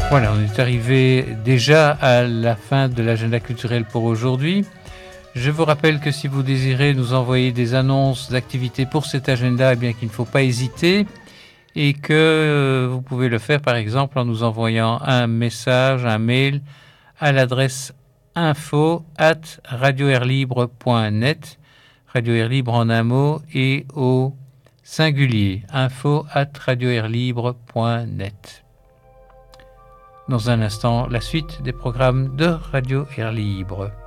Voilà, on est arrivé déjà à la fin de l'agenda culturel pour aujourd'hui. Je vous rappelle que si vous désirez nous envoyer des annonces d'activités pour cet agenda, eh bien qu'il ne faut pas hésiter et que vous pouvez le faire par exemple en nous envoyant un message, un mail à l'adresse info@radioairlibre.net, Radio Air Libre en un mot et au singulier, info@radioairlibre.net. Dans un instant, la suite des programmes de Radio Air Libre.